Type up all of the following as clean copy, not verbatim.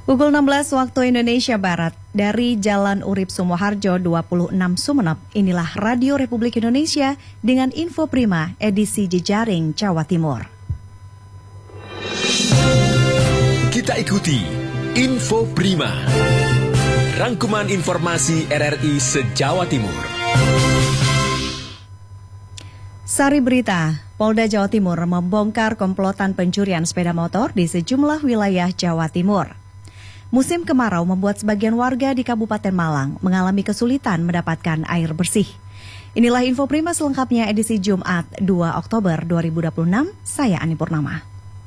Pukul 16 waktu Indonesia Barat, dari Jalan Urip Sumoharjo 26 Sumeneb, inilah Radio Republik Indonesia dengan Info Prima edisi Jejaring Jawa Timur. Kita ikuti Info Prima, rangkuman informasi RRI se-Jawa Timur. Sari berita, Polda Jawa Timur membongkar komplotan pencurian sepeda motor di sejumlah wilayah Jawa Timur. Musim kemarau membuat sebagian warga di Kabupaten Malang mengalami kesulitan mendapatkan air bersih. Inilah Info Prima selengkapnya edisi Jumat 2 Oktober 2026, saya Ani Purnama.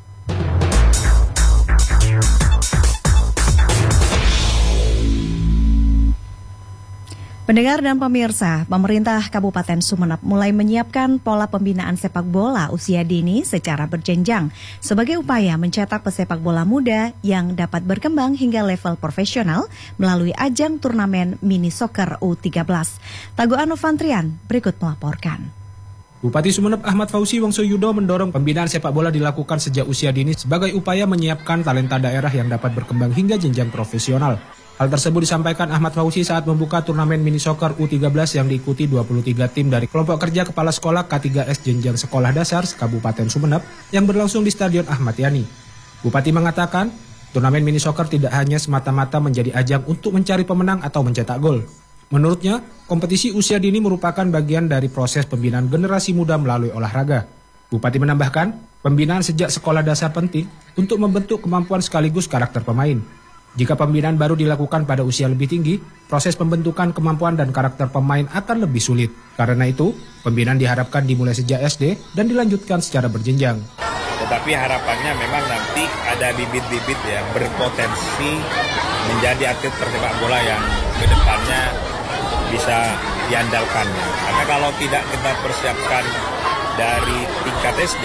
Pendengar dan pemirsa, pemerintah Kabupaten Sumeneb mulai menyiapkan pola pembinaan sepak bola usia dini secara berjenjang sebagai upaya mencetak pesepak bola muda yang dapat berkembang hingga level profesional melalui ajang turnamen mini soccer U13. Tago Anovantrian berikut melaporkan. Bupati Sumeneb Ahmad Fauzi Wongsoyudo mendorong pembinaan sepak bola dilakukan sejak usia dini sebagai upaya menyiapkan talenta daerah yang dapat berkembang hingga jenjang profesional. Hal tersebut disampaikan Ahmad Fauzi saat membuka turnamen mini soccer U13 yang diikuti 23 tim dari kelompok kerja kepala sekolah K3S jenjang sekolah dasar Kabupaten Sumeneb yang berlangsung di Stadion Ahmad Yani. Bupati mengatakan, turnamen mini soccer tidak hanya semata-mata menjadi ajang untuk mencari pemenang atau mencetak gol. Menurutnya, kompetisi usia dini merupakan bagian dari proses pembinaan generasi muda melalui olahraga. Bupati menambahkan, pembinaan sejak sekolah dasar penting untuk membentuk kemampuan sekaligus karakter pemain. Jika pembinaan baru dilakukan pada usia lebih tinggi, proses pembentukan kemampuan dan karakter pemain akan lebih sulit. Karena itu, pembinaan diharapkan dimulai sejak SD dan dilanjutkan secara berjenjang. Tetapi harapannya memang nanti ada bibit-bibit yang berpotensi menjadi atlet persepak bola yang kedepannya bisa diandalkan. Karena kalau tidak kita persiapkan dari tingkat SD,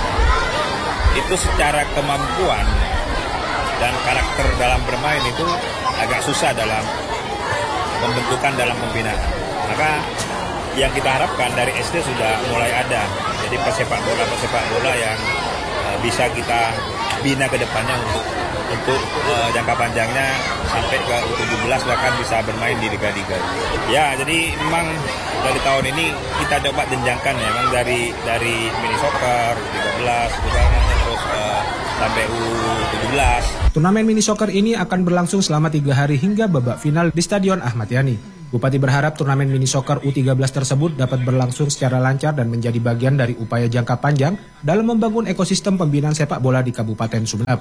itu secara kemampuan dan karakter dalam bermain itu agak susah dalam pembentukan dalam pembinaan. Maka yang kita harapkan dari SD sudah mulai ada. Jadi pesepak bola yang bisa kita bina ke depannya untuk jangka panjangnya sampai ke U17 bahkan bisa bermain di liga-liga. Ya, jadi memang dari tahun ini kita coba jenjangkan ya, memang dari mini soccer 13 terus sampai U17. Turnamen mini soccer ini akan berlangsung selama 3 hari hingga babak final di Stadion Ahmad Yani. Bupati berharap turnamen mini soccer U13 tersebut dapat berlangsung secara lancar dan menjadi bagian dari upaya jangka panjang dalam membangun ekosistem pembinaan sepak bola di Kabupaten Sumeneb.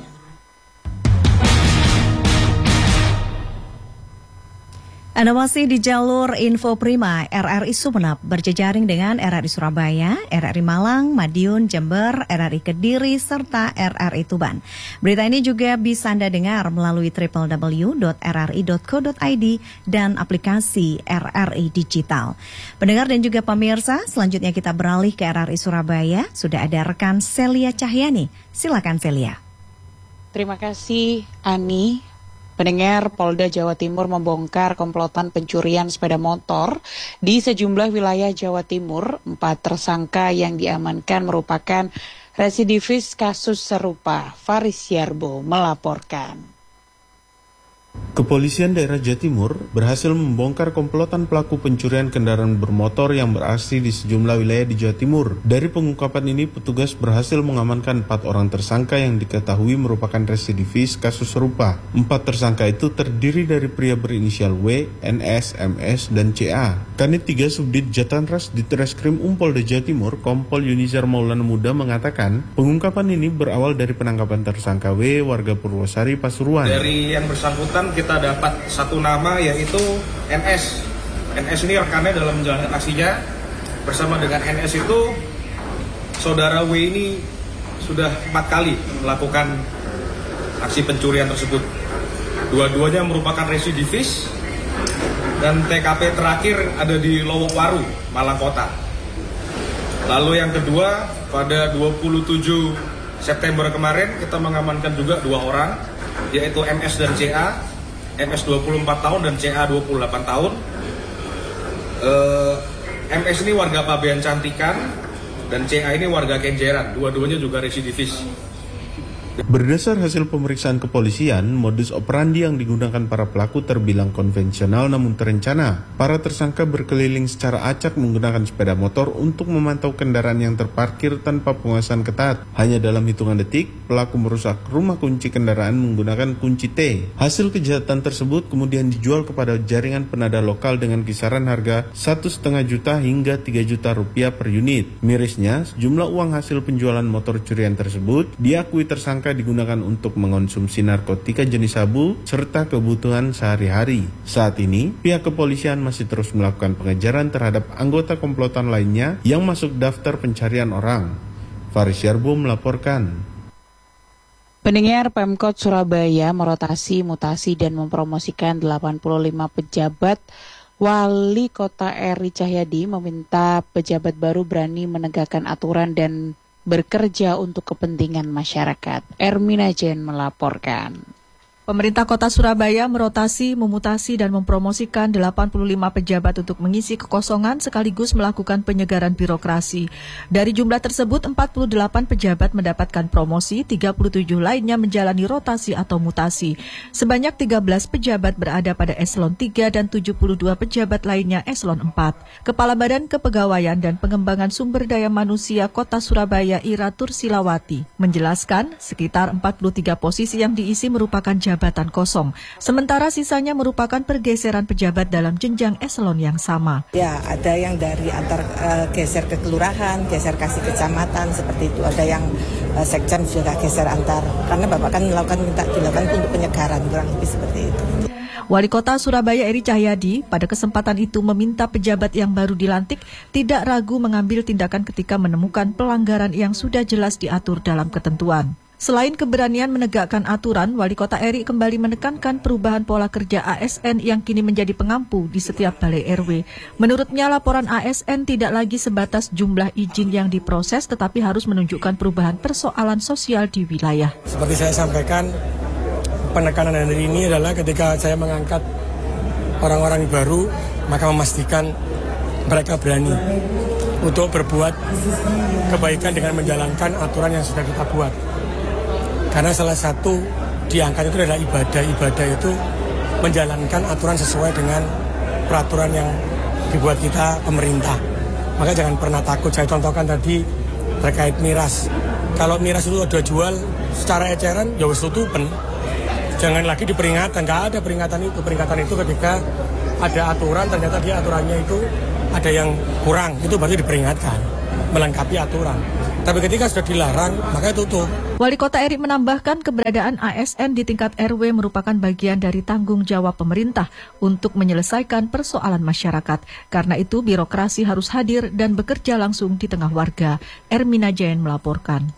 Anda masih di jalur Info Prima RRI Sumeneb berjejaring dengan RRI Surabaya, RRI Malang, Madiun, Jember, RRI Kediri, serta RRI Tuban. Berita ini juga bisa Anda dengar melalui www.rri.co.id dan aplikasi RRI Digital. Pendengar dan juga pemirsa, selanjutnya kita beralih ke RRI Surabaya. Sudah ada rekan Celia Cahyani. Silakan Celia. Terima kasih Ani. Pendengar, Polda Jawa Timur membongkar komplotan pencurian sepeda motor di sejumlah wilayah Jawa Timur. 4 tersangka yang diamankan merupakan residivis kasus serupa. Faris Yarbo melaporkan. Kepolisian daerah Jawa Timur berhasil membongkar komplotan pelaku pencurian kendaraan bermotor yang beraksi di sejumlah wilayah di Jawa Timur. Dari pengungkapan ini, petugas berhasil mengamankan 4 orang tersangka yang diketahui merupakan residivis kasus serupa. 4 tersangka itu terdiri dari pria berinisial W, NS, MS, dan CA. Kanit 3 Subdit Jatanras Ditreskrim Polda Jawa Timur, Kompol Yunizar Maulana Muda mengatakan, pengungkapan ini berawal dari penangkapan tersangka W, warga Purwosari, Pasuruan. Dari yang bersangkutan kita dapat satu nama yaitu NS. NS ini rekannya dalam menjalankan aksinya. Bersama dengan NS itu, saudara W ini sudah 4 kali melakukan aksi pencurian tersebut. Dua-duanya merupakan residivis dan TKP terakhir ada di Lowokwaru, Malang Kota. Lalu yang kedua, pada 27 September kemarin kita mengamankan juga 2 orang, yaitu MS dan CA. MS 24 tahun dan CA 28 tahun. MS ini warga Pabean Cantikan dan CA ini warga Kenjeran. Dua-duanya juga residivis. Berdasar hasil pemeriksaan kepolisian, modus operandi yang digunakan para pelaku terbilang konvensional namun terencana. Para tersangka berkeliling secara acak menggunakan sepeda motor untuk memantau kendaraan yang terparkir tanpa pengawasan ketat. Hanya dalam hitungan detik, pelaku merusak rumah kunci kendaraan menggunakan kunci T. Hasil kejahatan tersebut kemudian dijual kepada jaringan penada lokal dengan kisaran harga 1,5 juta hingga 3 juta rupiah per unit. Mirisnya, sejumlah uang hasil penjualan motor curian tersebut diakui tersangka digunakan untuk mengonsumsi narkotika jenis sabu serta kebutuhan sehari-hari. Saat ini, pihak kepolisian masih terus melakukan pengejaran terhadap anggota komplotan lainnya yang masuk daftar pencarian orang. Faris Yarbo melaporkan. Pendengar, Pemkot Surabaya merotasi, mutasi, dan mempromosikan 85 pejabat. Wali Kota Eri Cahyadi meminta pejabat baru berani menegakkan aturan dan bekerja untuk kepentingan masyarakat. Ermina Jen melaporkan. Pemerintah Kota Surabaya merotasi, memutasi, dan mempromosikan 85 pejabat untuk mengisi kekosongan sekaligus melakukan penyegaran birokrasi. Dari jumlah tersebut, 48 pejabat mendapatkan promosi, 37 lainnya menjalani rotasi atau mutasi. Sebanyak 13 pejabat berada pada eselon 3 dan 72 pejabat lainnya eselon 4. Kepala Badan Kepegawaian dan Pengembangan Sumber Daya Manusia Kota Surabaya Ira Tursilawati menjelaskan sekitar 43 posisi yang diisi merupakan jabatan kosong, sementara sisanya merupakan pergeseran pejabat dalam jenjang eselon yang sama. Ya, ada yang dari antar geser ke kelurahan, geser kasih kecamatan, seperti itu. Ada yang sekjen juga geser antar, karena Bapak kan dilakukan untuk penyegaran, kurang lebih seperti itu. Wali Kota Surabaya Eri Cahyadi pada kesempatan itu meminta pejabat yang baru dilantik tidak ragu mengambil tindakan ketika menemukan pelanggaran yang sudah jelas diatur dalam ketentuan. Selain keberanian menegakkan aturan, Wali Kota Eri kembali menekankan perubahan pola kerja ASN yang kini menjadi pengampu di setiap balai RW. Menurutnya, laporan ASN tidak lagi sebatas jumlah izin yang diproses, tetapi harus menunjukkan perubahan persoalan sosial di wilayah. Seperti saya sampaikan, penekanan hari ini adalah ketika saya mengangkat orang-orang baru, maka memastikan mereka berani untuk berbuat kebaikan dengan menjalankan aturan yang sudah kita buat. Karena salah satu diangkat itu adalah ibadah. Ibadah itu menjalankan aturan sesuai dengan peraturan yang dibuat kita pemerintah. Maka jangan pernah takut. Saya contohkan tadi terkait miras. Kalau miras itu ada jual secara eceran, ya wis tutupen. Jangan lagi diperingatan. Nggak ada peringatan itu. Peringatan itu ketika ada aturan, ternyata di aturannya itu ada yang kurang. Itu berarti diperingatkan, melengkapi aturan. Tapi ketika sudah dilarang, maka tutup. Wali Kota Eri menambahkan keberadaan ASN di tingkat RW merupakan bagian dari tanggung jawab pemerintah untuk menyelesaikan persoalan masyarakat. Karena itu birokrasi harus hadir dan bekerja langsung di tengah warga. Ermina Jain melaporkan.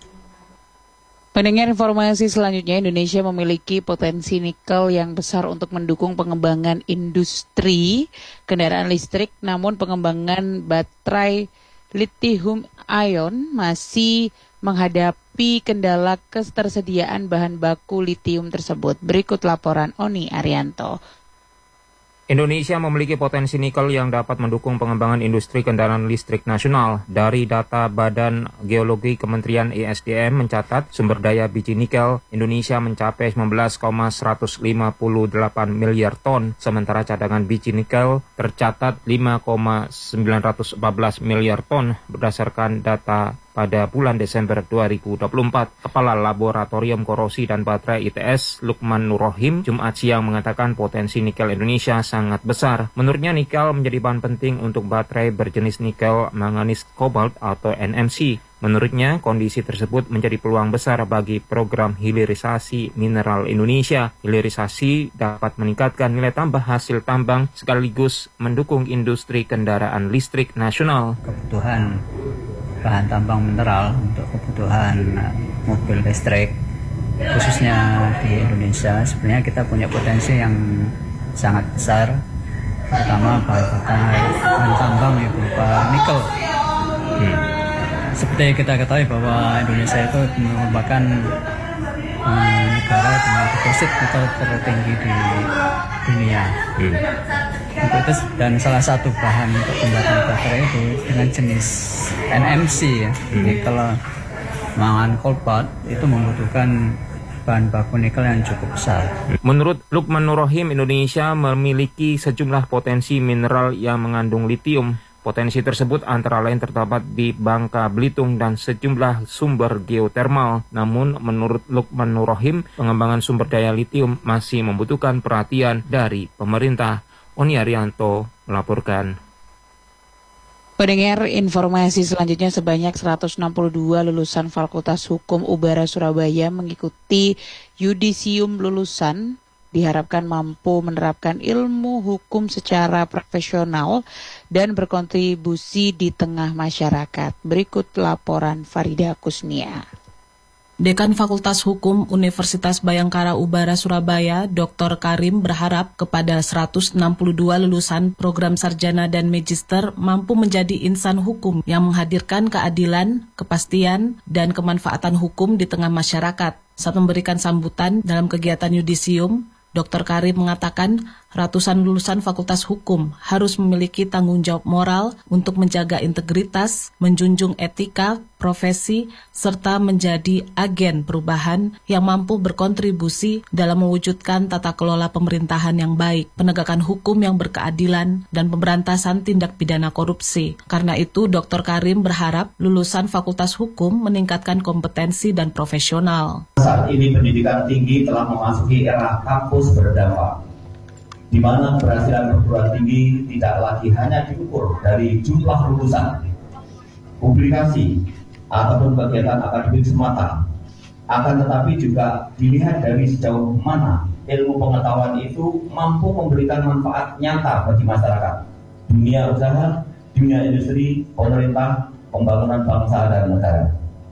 Pendengar, informasi selanjutnya, Indonesia memiliki potensi nikel yang besar untuk mendukung pengembangan industri kendaraan listrik, namun pengembangan baterai lithium ion masih menghadapi kendala ketersediaan bahan baku litium tersebut. Berikut laporan Oni Arianto. Indonesia memiliki potensi nikel yang dapat mendukung pengembangan industri kendaraan listrik nasional. Dari data Badan Geologi Kementerian ESDM mencatat sumber daya biji nikel Indonesia mencapai 19,158 miliar ton, sementara cadangan biji nikel tercatat 5,914 miliar ton berdasarkan data pada bulan Desember 2024. Kepala Laboratorium Korosi dan Baterai ITS, Lukman Nurrohim, Jumat siang mengatakan potensi nikel Indonesia sangat besar. Menurutnya nikel menjadi bahan penting untuk baterai berjenis nikel manganis kobalt atau NMC. Menurutnya, kondisi tersebut menjadi peluang besar bagi program hilirisasi mineral Indonesia. Hilirisasi dapat meningkatkan nilai tambah hasil tambang sekaligus mendukung industri kendaraan listrik nasional. Kebutuhan bahan tambang mineral untuk kebutuhan mobil listrik khususnya di Indonesia, sebenarnya kita punya potensi yang sangat besar, terutama bahan tambang yang berupa nikel. Seperti kita ketahui bahwa Indonesia itu merupakan negara dengan deposit nikel tertinggi di dunia. Untuk itu, dan salah satu bahan untuk pembuatan baterai itu dengan jenis NMC ya, nikel mangan kobalt, itu membutuhkan bahan baku nikel yang cukup besar. Menurut Lukman Nurrohim, Indonesia memiliki sejumlah potensi mineral yang mengandung litium. Potensi tersebut antara lain terdapat di Bangka Belitung dan sejumlah sumber geotermal. Namun menurut Lukman Nurrohim, pengembangan sumber daya litium masih membutuhkan perhatian dari pemerintah. Oni Arianto melaporkan. Pendengar, informasi selanjutnya, sebanyak 162 lulusan Fakultas Hukum Ubara Surabaya mengikuti yudisium lulusan, diharapkan mampu menerapkan ilmu hukum secara profesional dan berkontribusi di tengah masyarakat. Berikut laporan Farida Kusnia. Dekan Fakultas Hukum Universitas Bayangkara Ubara Surabaya, Dr. Karim berharap kepada 162 lulusan program sarjana dan magister mampu menjadi insan hukum yang menghadirkan keadilan, kepastian, dan kemanfaatan hukum di tengah masyarakat. Saat memberikan sambutan dalam kegiatan yudisium, Dr. Karim mengatakan ratusan lulusan Fakultas Hukum harus memiliki tanggung jawab moral untuk menjaga integritas, menjunjung etika, profesi, serta menjadi agen perubahan yang mampu berkontribusi dalam mewujudkan tata kelola pemerintahan yang baik, penegakan hukum yang berkeadilan, dan pemberantasan tindak pidana korupsi. Karena itu, Dr. Karim berharap lulusan Fakultas Hukum meningkatkan kompetensi dan profesional. Saat ini pendidikan tinggi telah memasuki era kampus berdampak, di mana keberhasilan perguruan tinggi tidak lagi hanya diukur dari jumlah lulusan, publikasi, ataupun kegiatan akademik semata, akan tetapi juga dilihat dari sejauh mana ilmu pengetahuan itu mampu memberikan manfaat nyata bagi masyarakat, dunia usaha, dunia industri, pemerintah, pembangunan bangsa dan negara.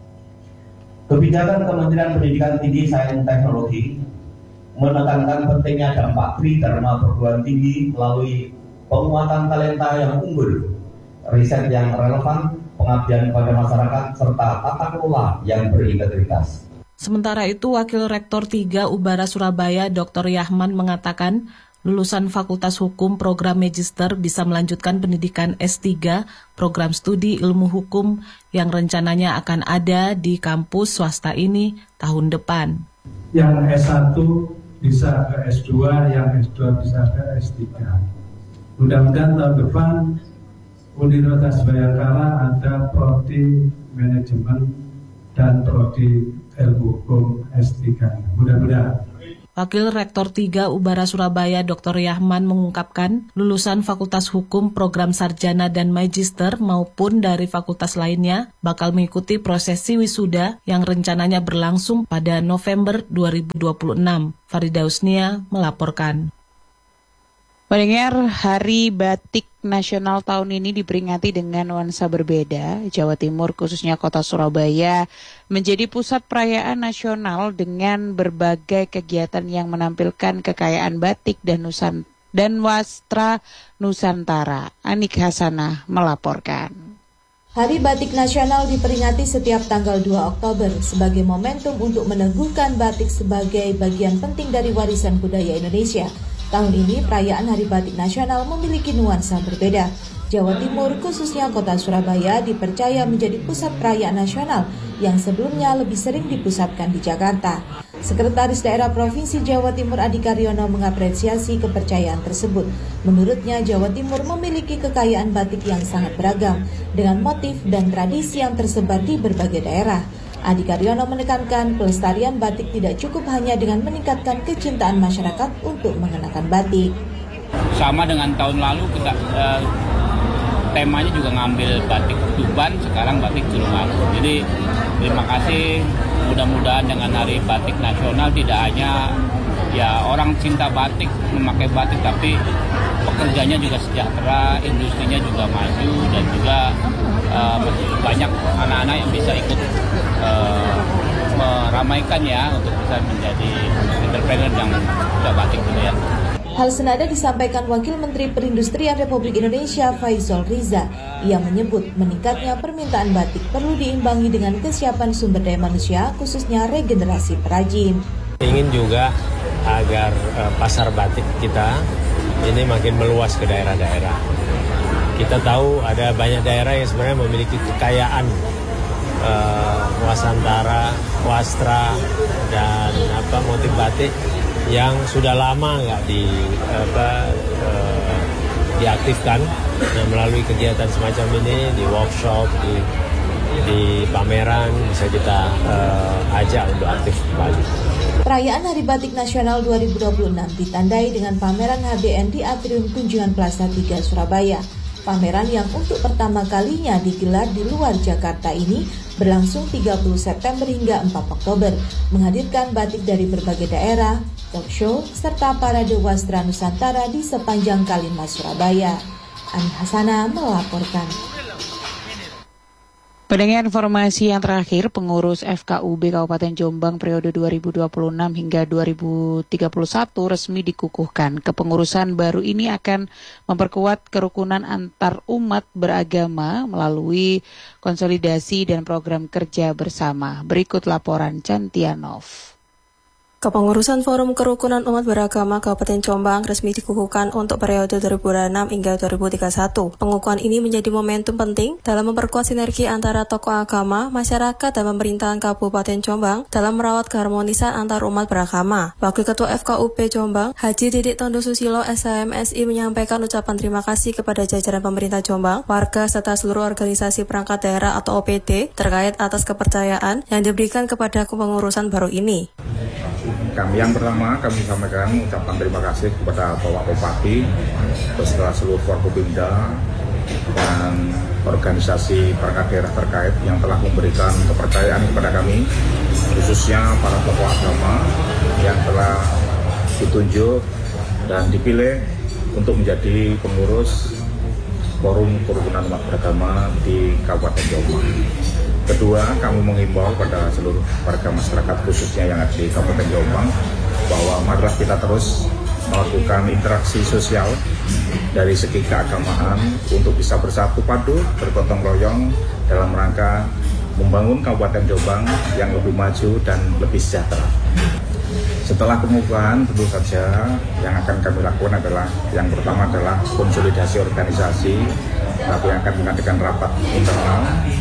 Kebijakan Kementerian Pendidikan Tinggi, Sains, Teknologi menekankan pentingnya dampak tridharma perguruan tinggi melalui penguatan talenta yang unggul, riset yang relevan, pengabdian kepada masyarakat, serta tata kelola yang berintegritas. Sementara itu, Wakil Rektor 3 Ubara Surabaya, Dr. Yahman mengatakan lulusan Fakultas Hukum program Magister bisa melanjutkan pendidikan S3 program studi ilmu hukum yang rencananya akan ada di kampus swasta ini tahun depan. Yang S1 bisa ke S2, yang S2 bisa ke S3. Mudah-mudahan tahun depan Universitas Bayangkara ada prodi manajemen dan prodi ilmu hukum S3. Mudah-mudahan. Wakil Rektor 3 Ubara Surabaya, Dr. Yahman mengungkapkan lulusan Fakultas Hukum program sarjana dan magister maupun dari fakultas lainnya bakal mengikuti prosesi wisuda yang rencananya berlangsung pada November 2026. Farida Kusnia melaporkan. Pendengar, Hari Batik Nasional tahun ini diperingati dengan nuansa berbeda. Jawa Timur, khususnya kota Surabaya, menjadi pusat perayaan nasional dengan berbagai kegiatan yang menampilkan kekayaan batik dan wastra Nusantara. Anik Hasanah melaporkan. Hari Batik Nasional diperingati setiap tanggal 2 Oktober sebagai momentum untuk meneguhkan batik sebagai bagian penting dari warisan budaya Indonesia. Tahun ini, perayaan Hari Batik Nasional memiliki nuansa berbeda. Jawa Timur, khususnya kota Surabaya, dipercaya menjadi pusat perayaan nasional yang sebelumnya lebih sering dipusatkan di Jakarta. Sekretaris Daerah Provinsi Jawa Timur Adi Karyono mengapresiasi kepercayaan tersebut. Menurutnya, Jawa Timur memiliki kekayaan batik yang sangat beragam, dengan motif dan tradisi yang tersebar di berbagai daerah. Adi Karyono menekankan pelestarian batik tidak cukup hanya dengan meningkatkan kecintaan masyarakat untuk mengenakan batik. Sama dengan tahun lalu kita temanya juga ngambil batik Tuban, sekarang batik Tulungagung. Jadi terima kasih, mudah-mudahan dengan Hari Batik Nasional tidak hanya ya orang cinta batik memakai batik, tapi pekerjanya juga sejahtera, industrinya juga maju, dan juga banyak anak-anak yang bisa ikut meramaikan ya untuk bisa menjadi entrepreneur yang sudah batik gitu ya. Hal senada disampaikan Wakil Menteri Perindustrian Republik Indonesia Faisal Riza. Ia menyebut meningkatnya permintaan batik perlu diimbangi dengan kesiapan sumber daya manusia, khususnya regenerasi perajin. Ingin juga agar pasar batik kita ini makin meluas ke daerah-daerah. Kita tahu ada banyak daerah yang sebenarnya memiliki kekayaan Nusantara, wastra dan motif batik yang sudah lama nggak diaktifkan. Nah, melalui kegiatan semacam ini di workshop, di pameran bisa kita ajak untuk aktif kembali. Perayaan Hari Batik Nasional 2026 ditandai dengan pameran HBN di Atrium Tunjungan Plaza 3 Surabaya. Pameran yang untuk pertama kalinya digelar di luar Jakarta ini berlangsung 30 September hingga 4 Oktober, menghadirkan batik dari berbagai daerah, talk show, serta parade wastra Nusantara di sepanjang Kalimas Surabaya. Ani Hasana melaporkan. Pendengar informasi yang terakhir, pengurus FKUB Kabupaten Jombang periode 2026 hingga 2031 resmi dikukuhkan. Kepengurusan baru ini akan memperkuat kerukunan antar umat beragama melalui konsolidasi dan program kerja bersama. Berikut laporan Cantianov. Kepengurusan Forum Kerukunan Umat Beragama Kabupaten Jombang resmi dikukuhkan untuk periode 2006 hingga 2031. Pengukuhan ini menjadi momentum penting dalam memperkuat sinergi antara tokoh agama, masyarakat, dan pemerintahan Kabupaten Jombang dalam merawat keharmonisan antar umat beragama. Wakil Ketua FKUB Jombang, Haji Didik Tondo Susilo SHMSI menyampaikan ucapan terima kasih kepada jajaran pemerintah Jombang, warga, serta seluruh organisasi perangkat daerah atau OPD terkait atas kepercayaan yang diberikan kepada kepengurusan baru ini. Yang pertama kami sampaikan ucapan terima kasih kepada Bapak Bupati beserta seluruh Forkopimda dan organisasi perangkat daerah terkait yang telah memberikan kepercayaan kepada kami, khususnya para tokoh agama yang telah ditunjuk dan dipilih untuk menjadi pengurus Forum Kerukunan Umat Beragama di Kabupaten Jombang. Kedua, kami mengimbau pada seluruh warga masyarakat khususnya yang ada di Kabupaten Jombang bahwa marilah kita terus melakukan interaksi sosial dari segi keagamaan untuk bisa bersatu padu, bergotong royong dalam rangka membangun Kabupaten Jombang yang lebih maju dan lebih sejahtera. Setelah pengukuhan, tentu saja yang akan kami lakukan adalah yang pertama adalah konsolidasi organisasi, tapi yang akan mengadakan rapat internal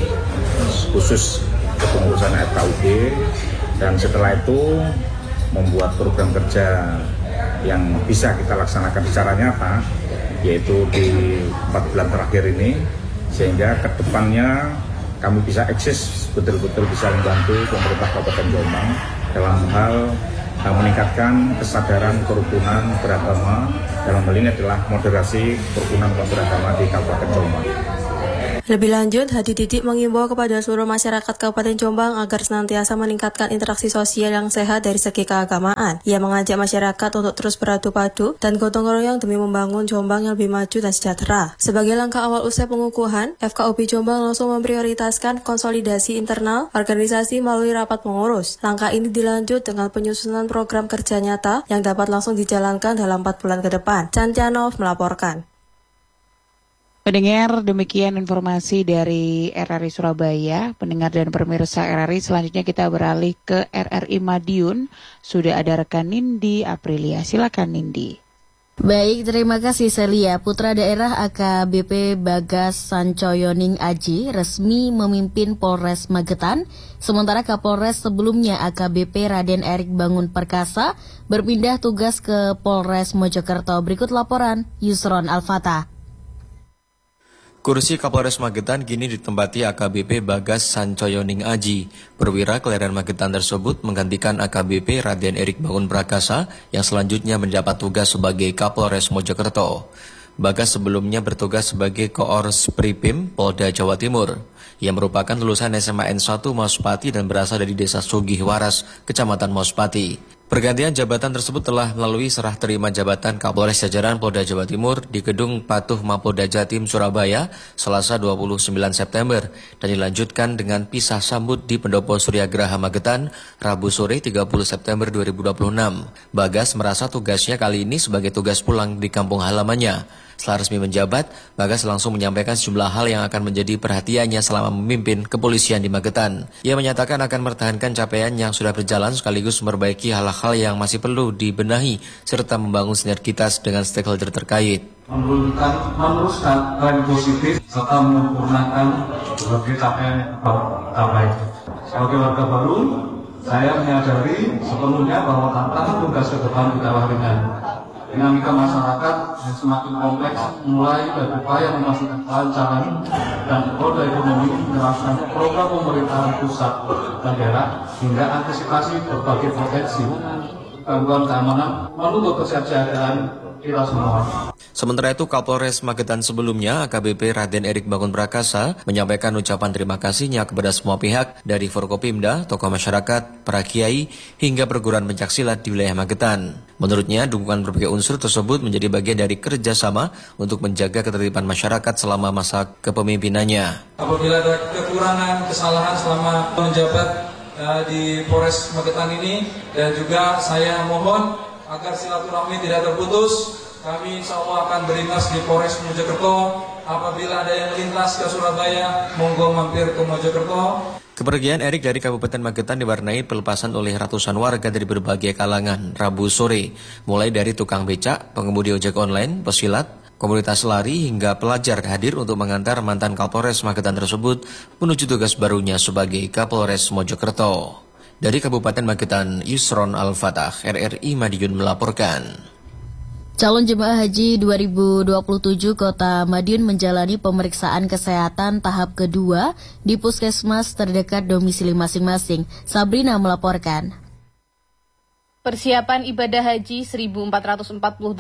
khusus kepengurusan FKUB, dan setelah itu membuat program kerja yang bisa kita laksanakan secara nyata, yaitu di 4 bulan terakhir ini, sehingga ke depannya kami bisa eksis betul-betul bisa membantu pemerintah Kabupaten Jombang dalam hal meningkatkan kesadaran kerukunan beragama, dalam hal ini adalah moderasi kerukunan beragama di Kabupaten Jombang. Lebih lanjut, Hadi Didik mengimbau kepada seluruh masyarakat Kabupaten Jombang agar senantiasa meningkatkan interaksi sosial yang sehat dari segi keagamaan. Ia mengajak masyarakat untuk terus beradu padu dan gotong royong demi membangun Jombang yang lebih maju dan sejahtera. Sebagai langkah awal usai pengukuhan, FKUB Jombang langsung memprioritaskan konsolidasi internal organisasi melalui rapat pengurus. Langkah ini dilanjut dengan penyusunan program kerja nyata yang dapat langsung dijalankan dalam 4 bulan ke depan. Cantianov melaporkan. Pendengar, demikian informasi dari RRI Surabaya. Pendengar dan pemirsa RRI, selanjutnya kita beralih ke RRI Madiun. Sudah ada rekan Nindi Aprilia. Silakan Nindi. Baik, terima kasih Celia. Putra daerah AKBP Bagas Sancoyoning Aji resmi memimpin Polres Magetan, sementara Kapolres sebelumnya AKBP Raden Erik Bangun Perkasa berpindah tugas ke Polres Mojokerto. Berikut laporan Yusron Al-Fatah. Kursi Kapolres Magetan kini ditempati AKBP Bagas Sancoyoning Aji. Perwira kelahiran Magetan tersebut menggantikan AKBP Raden Erik Bangun Prakasa yang selanjutnya mendapat tugas sebagai Kapolres Mojokerto. Bagas sebelumnya bertugas sebagai Koors Pripim Polda Jawa Timur. Ia merupakan lulusan SMA N1 Mauspati dan berasal dari Desa Sugih Waras, Kecamatan Mauspati. Pergantian jabatan tersebut telah melalui serah terima jabatan Kapolres jajaran Polda Jawa Timur di Gedung Patuh Mapolda Jatim Surabaya Selasa 29 September dan dilanjutkan dengan pisah sambut di Pendopo Suryagraha Magetan Rabu sore 30 September 2026. Bagas merasa tugasnya kali ini sebagai tugas pulang di kampung halamannya. Setelah resmi menjabat, Bagas langsung menyampaikan sejumlah hal yang akan menjadi perhatiannya selama memimpin kepolisian di Magetan. Ia menyatakan akan mempertahankan capaian yang sudah berjalan sekaligus memperbaiki hal-hal yang masih perlu dibenahi serta membangun sinergitas dengan stakeholder terkait. Meneruskan tren positif serta menyempurnakan berbagai capaian. Sebagai warga baru, Saya menyadari sepenuhnya bahwa tantangan tugas ke depan tidaklah ringan. Dinamika masyarakat yang semakin kompleks mulai dari upaya memastikan kelancaran dan roda ekonomi menerapkan program pemerintahan pusat dan daerah hingga antisipasi berbagai potensi gangguan keamanan menuntut kesiapsiagaan kita semua. Sementara itu, Kapolres Magetan sebelumnya, AKBP Raden Erik Bangun Prakasa, menyampaikan ucapan terima kasihnya kepada semua pihak dari Forkopimda, tokoh masyarakat, para kiai, hingga perguruan pencaksilat di wilayah Magetan. Menurutnya, dukungan berbagai unsur tersebut menjadi bagian dari kerjasama untuk menjaga ketertiban masyarakat selama masa kepemimpinannya. Apabila ada kekurangan, kesalahan selama menjabat di Polres Magetan ini, dan juga saya mohon agar silaturahmi tidak terputus. Kami insya Allah akan berintas di Polres Mojokerto. Apabila ada yang lintas ke Surabaya, monggo mampir ke Mojokerto. Kepergian Erik dari Kabupaten Magetan diwarnai pelepasan oleh ratusan warga dari berbagai kalangan Rabu sore, mulai dari tukang becak, pengemudi ojek online, pesilat, komunitas lari hingga pelajar hadir untuk mengantar mantan Kapolres Magetan tersebut menuju tugas barunya sebagai Kapolres Mojokerto. Dari Kabupaten Magetan, Yusron Al-Fatah, RRI Madiun melaporkan. Calon jemaah haji 2027 Kota Madiun menjalani pemeriksaan kesehatan tahap kedua di puskesmas terdekat domisili masing-masing. Sabrina melaporkan. Persiapan ibadah haji 1448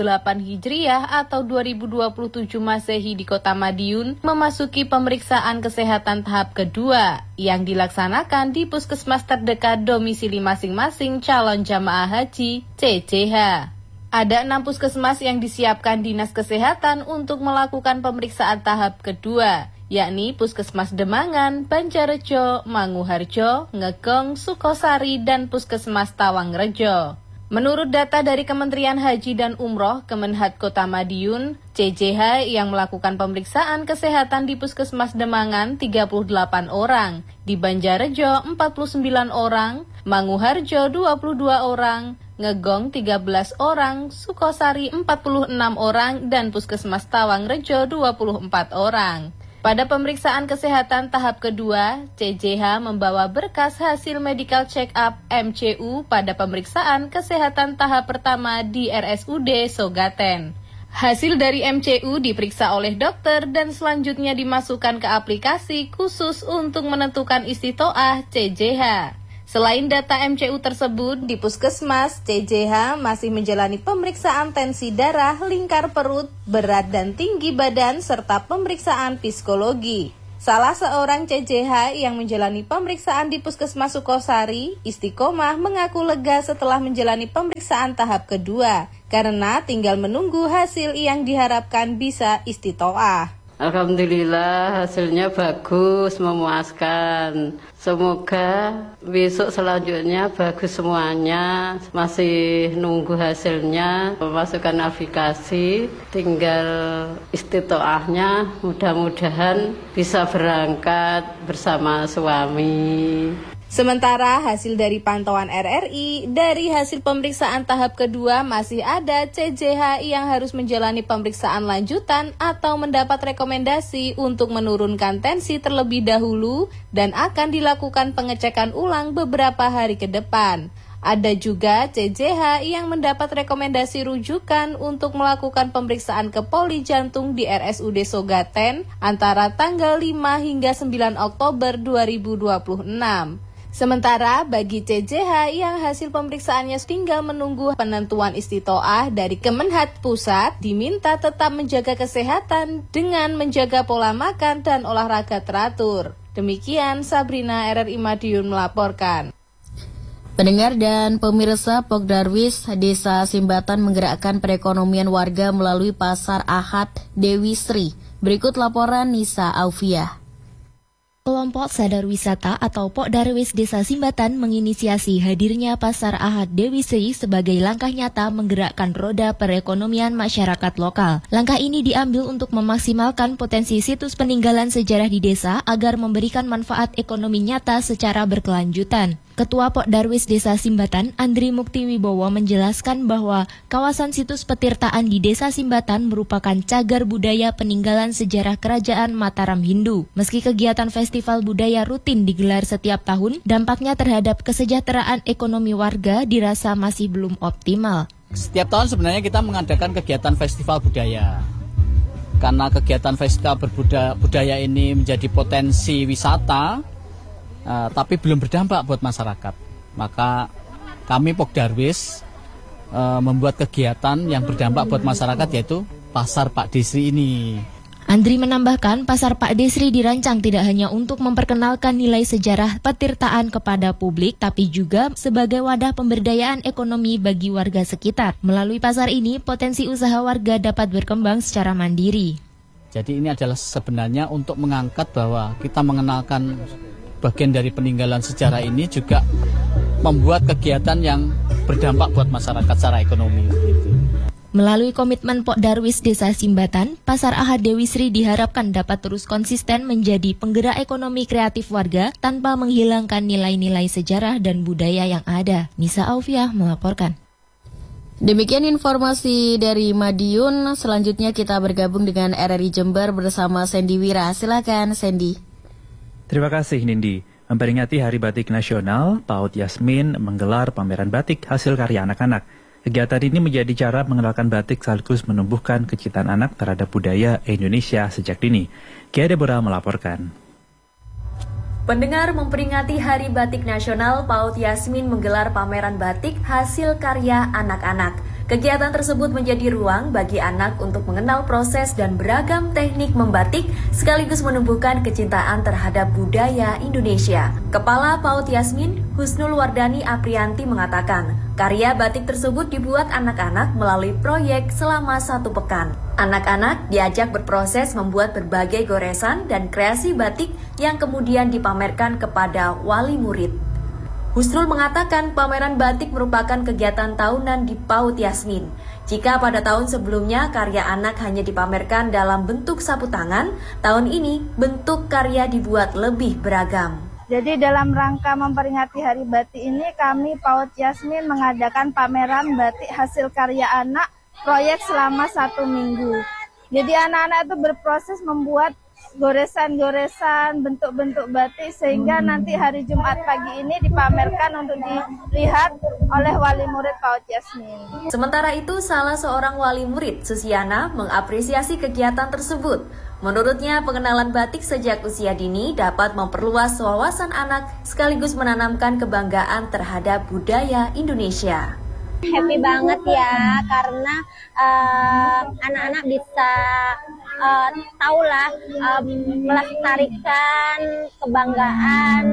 Hijriah atau 2027 Masehi di Kota Madiun memasuki pemeriksaan kesehatan tahap kedua yang dilaksanakan di puskesmas terdekat domisili masing-masing calon jamaah haji CJH. Ada 6 puskesmas yang disiapkan Dinas Kesehatan untuk melakukan pemeriksaan tahap kedua, yakni Puskesmas Demangan, Banjarrejo, Manguharjo, Ngegong, Sukosari, dan Puskesmas Tawangrejo. Menurut data dari Kementerian Haji dan Umroh Kemenhad Kota Madiun, CJH yang melakukan pemeriksaan kesehatan di Puskesmas Demangan 38 orang, di Banjarrejo 49 orang, Manguharjo 22 orang, Ngegong 13 orang, Sukosari 46 orang, dan Puskesmas Tawangrejo 24 orang. Pada pemeriksaan kesehatan tahap kedua, CJH membawa berkas hasil medical check-up MCU pada pemeriksaan kesehatan tahap pertama di RSUD Sogaten. Hasil dari MCU diperiksa oleh dokter dan selanjutnya dimasukkan ke aplikasi khusus untuk menentukan istitoah CJH. Selain data MCU tersebut, di puskesmas, CJH masih menjalani pemeriksaan tensi darah, lingkar perut, berat dan tinggi badan, serta pemeriksaan psikologi. Salah seorang CJH yang menjalani pemeriksaan di puskesmas Sukosari, Istiqomah, mengaku lega setelah menjalani pemeriksaan tahap kedua, karena tinggal menunggu hasil yang diharapkan bisa istitoah. Alhamdulillah hasilnya bagus, memuaskan. Semoga besok selanjutnya bagus semuanya. Masih nunggu hasilnya, memasukkan aplikasi, tinggal istitoahnya. Mudah-mudahan bisa berangkat bersama suami. Sementara hasil dari pantauan RRI, dari hasil pemeriksaan tahap kedua masih ada CJH yang harus menjalani pemeriksaan lanjutan atau mendapat rekomendasi untuk menurunkan tensi terlebih dahulu dan akan dilakukan pengecekan ulang beberapa hari ke depan. Ada juga CJH yang mendapat rekomendasi rujukan untuk melakukan pemeriksaan ke poli jantung di RSUD Sogaten antara tanggal 5 hingga 9 Oktober 2026. Sementara bagi CJH yang hasil pemeriksaannya tinggal menunggu penentuan istitoah dari Kemenhad Pusat, diminta tetap menjaga kesehatan dengan menjaga pola makan dan olahraga teratur. Demikian Sabrina, RRI Madiun melaporkan. Pendengar dan pemirsa, Pokdarwis Desa Simbatan menggerakkan perekonomian warga melalui Pasar Ahad Dewi Sri. Berikut laporan Nisa Aufiah. Kelompok Sadar Wisata atau Pokdarwis Desa Simbatan menginisiasi hadirnya Pasar Ahad Dewi Sri sebagai langkah nyata menggerakkan roda perekonomian masyarakat lokal. Langkah ini diambil untuk memaksimalkan potensi situs peninggalan sejarah di desa agar memberikan manfaat ekonomi nyata secara berkelanjutan. Ketua Pok Darwis Desa Simbatan, Andri Muktiwibowo menjelaskan bahwa kawasan situs petirtaan di Desa Simbatan merupakan cagar budaya peninggalan sejarah Kerajaan Mataram Hindu. Meski kegiatan festival budaya rutin digelar setiap tahun, dampaknya terhadap kesejahteraan ekonomi warga dirasa masih belum optimal. Setiap tahun sebenarnya kita mengadakan kegiatan festival budaya. Karena kegiatan festival budaya ini menjadi potensi wisata, tapi belum berdampak buat masyarakat. Maka kami Pok Darwis membuat kegiatan yang berdampak buat masyarakat, yaitu Pasar Pak Desri ini. Andri menambahkan, Pasar Pak Desri dirancang tidak hanya untuk memperkenalkan nilai sejarah petirtaan kepada publik, tapi juga sebagai wadah pemberdayaan ekonomi bagi warga sekitar. Melalui pasar ini, potensi usaha warga dapat berkembang secara mandiri. Jadi ini adalah sebenarnya untuk mengangkat bahwa kita mengenalkan bagian dari peninggalan sejarah ini juga membuat kegiatan yang berdampak buat masyarakat secara ekonomi. Melalui komitmen Pok Darwis Desa Simbatan, Pasar Ahad Dewi Sri diharapkan dapat terus konsisten menjadi penggerak ekonomi kreatif warga tanpa menghilangkan nilai-nilai sejarah dan budaya yang ada. Nisa Aufiah melaporkan. Demikian informasi dari Madiun. Selanjutnya kita bergabung dengan RRI Jember bersama Sandy Wira. Silakan Sandy. Terima kasih Nindi. Memperingati Hari Batik Nasional, PAUD Yasmin menggelar pameran batik hasil karya anak-anak. Kegiatan ini menjadi cara mengenalkan batik sekaligus menumbuhkan kecintaan anak terhadap budaya Indonesia sejak dini. Kia Deborah melaporkan. Pendengar, memperingati Hari Batik Nasional, PAUD Yasmin menggelar pameran batik hasil karya anak-anak. Kegiatan tersebut menjadi ruang bagi anak untuk mengenal proses dan beragam teknik membatik sekaligus menumbuhkan kecintaan terhadap budaya Indonesia. Kepala PAUD Yasmin, Husnul Wardani Aprianti mengatakan, karya batik tersebut dibuat anak-anak melalui proyek selama 1 pekan. Anak-anak diajak berproses membuat berbagai goresan dan kreasi batik yang kemudian dipamerkan kepada wali murid. Husnul mengatakan pameran batik merupakan kegiatan tahunan di PAUD Yasmin. Jika pada tahun sebelumnya karya anak hanya dipamerkan dalam bentuk sapu tangan, tahun ini bentuk karya dibuat lebih beragam. Jadi dalam rangka memperingati Hari Batik ini, kami PAUD Yasmin mengadakan pameran batik hasil karya anak proyek selama 1 minggu. Jadi anak-anak itu berproses membuat goresan-goresan, bentuk-bentuk batik sehingga nanti hari Jumat pagi ini dipamerkan untuk dilihat oleh wali murid PAUD Yasmin. Sementara itu, salah seorang wali murid, Susiana, mengapresiasi kegiatan tersebut. Menurutnya, pengenalan batik sejak usia dini dapat memperluas wawasan anak sekaligus menanamkan kebanggaan terhadap budaya Indonesia. Happy banget ya, karena anak-anak bisa tahulah melestarikan kebanggaan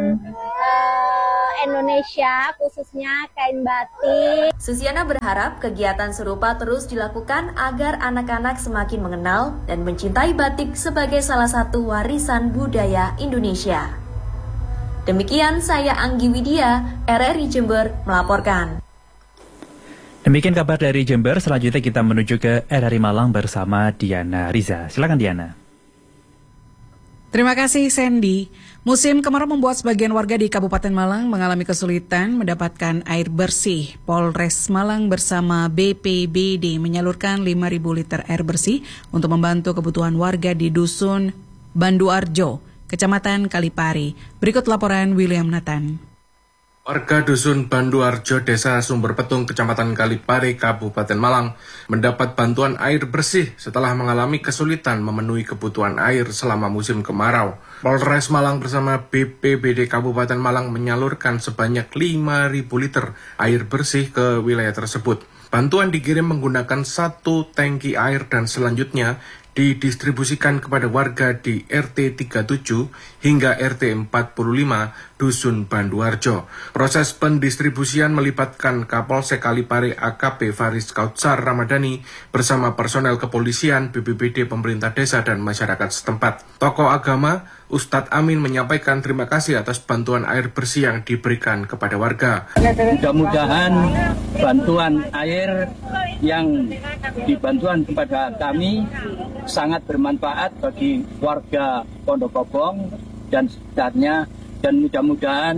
Indonesia, khususnya kain batik. Susiana berharap kegiatan serupa terus dilakukan agar anak-anak semakin mengenal dan mencintai batik sebagai salah satu warisan budaya Indonesia. Demikian saya Anggi Widya, RRI Jember melaporkan. Demikian kabar dari Jember. Selanjutnya kita menuju ke RRI Malang bersama Diana Riza. Silakan Diana. Terima kasih Sandy. Musim kemarau membuat sebagian warga di Kabupaten Malang mengalami kesulitan mendapatkan air bersih. Polres Malang bersama BPBD menyalurkan 5.000 liter air bersih untuk membantu kebutuhan warga di Dusun Banduarjo, Kecamatan Kalipari. Berikut laporan William Nathan. Warga Dusun Banduarjo, Desa Sumber Petung, Kecamatan Kalipari, Kabupaten Malang, mendapat bantuan air bersih setelah mengalami kesulitan memenuhi kebutuhan air selama musim kemarau. Polres Malang bersama BPBD Kabupaten Malang menyalurkan sebanyak 5.000 liter air bersih ke wilayah tersebut. Bantuan dikirim menggunakan 1 tangki air dan selanjutnya didistribusikan kepada warga di RT 37 hingga RT 45 Dusun Banduarjo. Proses pendistribusian melibatkan Kapolsek Kalipari AKP Faris Kautsar Ramadhani bersama personel kepolisian, BPBD, pemerintah desa, dan masyarakat setempat. Tokoh agama Ustadz Amin menyampaikan terima kasih atas bantuan air bersih yang diberikan kepada warga. Mudah-mudahan bantuan air yang dibantuan kepada kami sangat bermanfaat bagi warga Pondok Kobong dan sekitarnya, dan mudah-mudahan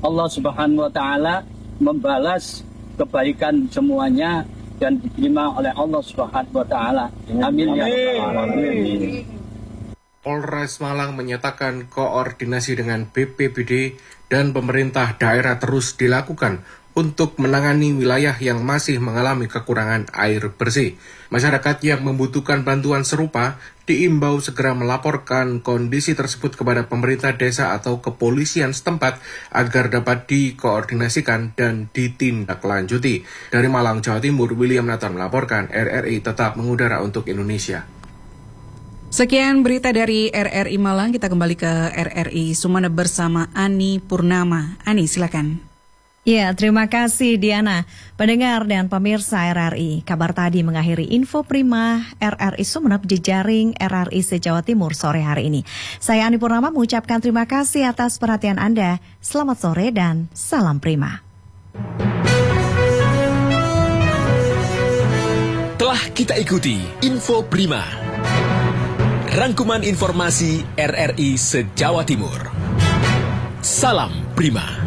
Allah Subhanahu wa taala membalas kebaikan semuanya dan diterima oleh Allah Subhanahu wa taala. Amin ya rabbal alamin. Polres Malang menyatakan koordinasi dengan BPBD dan pemerintah daerah terus dilakukan untuk menangani wilayah yang masih mengalami kekurangan air bersih. Masyarakat yang membutuhkan bantuan serupa diimbau segera melaporkan kondisi tersebut kepada pemerintah desa atau kepolisian setempat agar dapat dikoordinasikan dan ditindaklanjuti. Dari Malang, Jawa Timur, William Nathan melaporkan. RRI tetap mengudara untuk Indonesia. Sekian berita dari RRI Malang, kita kembali ke RRI Sumeneb bersama Ani Purnama. Ani, silakan. Ya, terima kasih Diana. Pendengar dan pemirsa RRI, kabar tadi mengakhiri info prima RRI Sumeneb jejaring RRI se-Jawa Timur sore hari ini. Saya Ani Purnama mengucapkan terima kasih atas perhatian Anda. Selamat sore dan salam prima. Telah kita ikuti info prima. Rangkuman informasi RRI se-Jawa Timur. Salam prima.